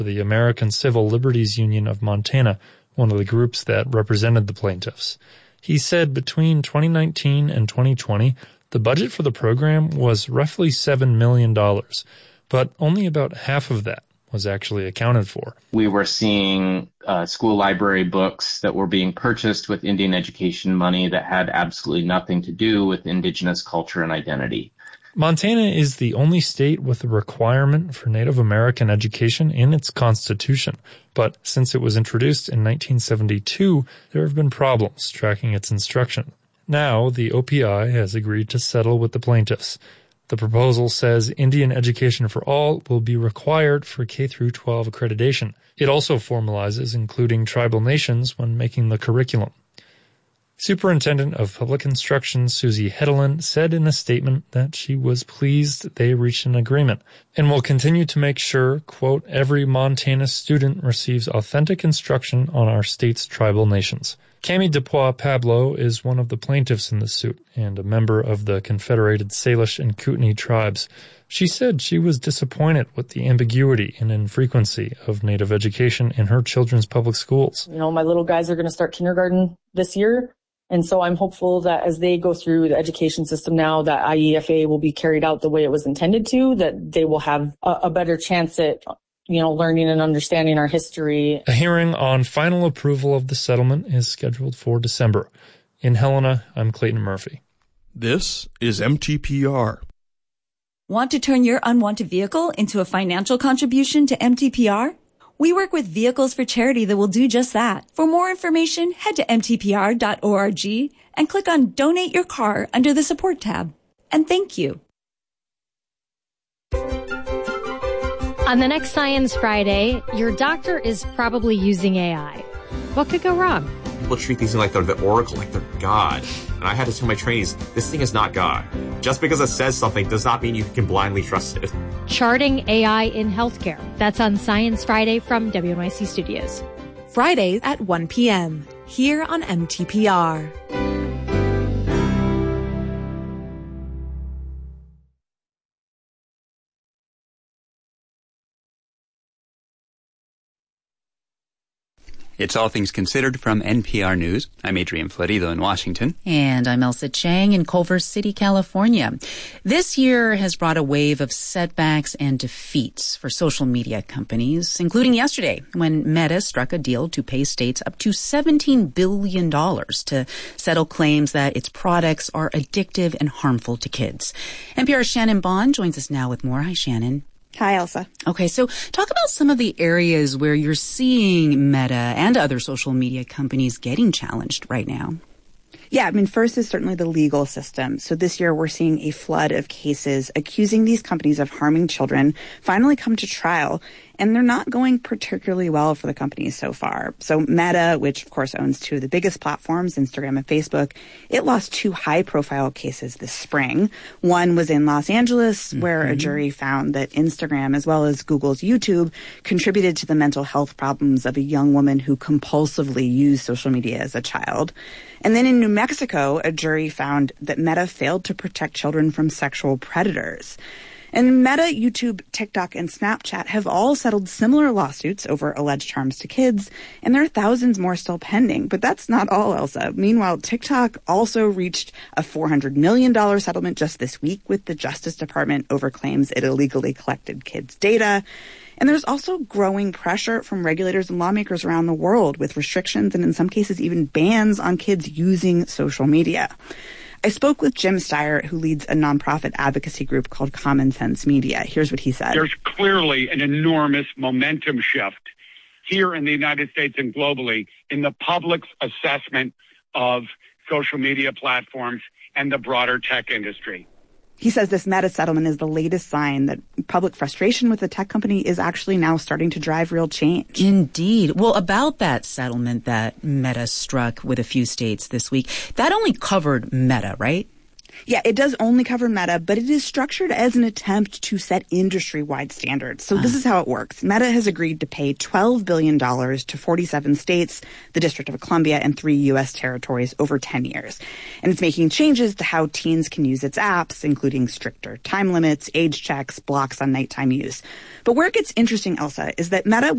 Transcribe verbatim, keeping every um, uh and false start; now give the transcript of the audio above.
the American Civil Liberties Union of Montana, one of the groups that represented the plaintiffs. He said between twenty nineteen and twenty twenty, the budget for the program was roughly seven million dollars, but only about half of that was actually accounted for. We were seeing uh, school library books that were being purchased with Indian education money that had absolutely nothing to do with Indigenous culture and identity. Montana is the only state with a requirement for Native American education in its constitution, but since it was introduced in nineteen seventy-two, there have been problems tracking its instruction. Now, the O P I has agreed to settle with the plaintiffs. The proposal says Indian education for all will be required for K through twelve accreditation. It also formalizes including tribal nations when making the curriculum. Superintendent of Public Instruction Susie Hedelin said in a statement that she was pleased they reached an agreement and will continue to make sure, quote, every Montana student receives authentic instruction on our state's tribal nations. Cami Dupois Pablo is one of the plaintiffs in the suit and a member of the Confederated Salish and Kootenai tribes. She said she was disappointed with the ambiguity and infrequency of Native education in her children's public schools. You know, my little guys are going to start kindergarten this year. And so I'm hopeful that as they go through the education system now, that I E F A will be carried out the way it was intended to, that they will have a, a better chance at, you know, learning and understanding our history. A hearing on final approval of the settlement is scheduled for December. In Helena, I'm Clayton Murphy. This is M T P R. Want to turn your unwanted vehicle into a financial contribution to M T P R? We work with Vehicles for Charity that will do just that. For more information, head to m t p r dot org and click on Donate Your Car under the Support tab. And thank you. On the next Science Friday, your doctor is probably using A I. What could go wrong? People treat these things like they're the oracle, like they're God. And I had to tell my trainees, this thing is not God. Just because it says something does not mean you can blindly trust it. Charting A I in Healthcare. That's on Science Friday from W N Y C Studios. Fridays at one p.m. here on M T P R. It's All Things Considered from N P R News. I'm Adrian Florido in Washington. And I'm Elsa Chang in Culver City, California. This year has brought a wave of setbacks and defeats for social media companies, including yesterday when Meta struck a deal to pay states up to seventeen billion dollars to settle claims that its products are addictive and harmful to kids. N P R's Shannon Bond joins us now with more. Hi, Shannon. Hi, Elsa. Okay, so talk about some of the areas where you're seeing Meta and other social media companies getting challenged right now. Yeah, I mean, first is certainly the legal system. So this year we're seeing a flood of cases accusing these companies of harming children finally come to trial, and they're not going particularly well for the companies so far. So Meta, which of course owns two of the biggest platforms, Instagram and Facebook, it lost two high-profile cases this spring. One was in Los Angeles, mm-hmm. where a jury found that Instagram, as well as Google's YouTube, contributed to the mental health problems of a young woman who compulsively used social media as a child. And then in New Mexico, a jury found that Meta failed to protect children from sexual predators. And Meta, YouTube, TikTok, and Snapchat have all settled similar lawsuits over alleged harms to kids, and there are thousands more still pending. But that's not all, Elsa. Meanwhile, TikTok also reached a four hundred million dollars settlement just this week with the Justice Department over claims it illegally collected kids' data. And there's also growing pressure from regulators and lawmakers around the world with restrictions and in some cases even bans on kids using social media. I spoke with Jim Steyer, who leads a nonprofit advocacy group called Common Sense Media. Here's what he said. There's clearly an enormous momentum shift here in the United States and globally in the public's assessment of social media platforms and the broader tech industry. He says this Meta settlement is the latest sign that public frustration with the tech company is actually now starting to drive real change. Indeed. Well, about that settlement that Meta struck with a few states this week, that only covered Meta, right? Yeah, it does only cover Meta, but it is structured as an attempt to set industry-wide standards. So uh. this is how it works. Meta has agreed to pay twelve billion dollars to forty-seven states, the District of Columbia, and three U S territories over ten years. And it's making changes to how teens can use its apps, including stricter time limits, age checks, blocks on nighttime use. But where it gets interesting, Elsa, is that Meta